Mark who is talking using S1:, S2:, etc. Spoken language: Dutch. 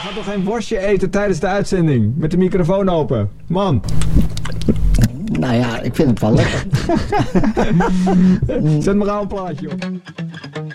S1: Ga toch geen worstje eten tijdens de uitzending? Met de microfoon open. Man.
S2: Nou ja, ik vind het wel lekker.
S1: Zet maar aan een plaatje op.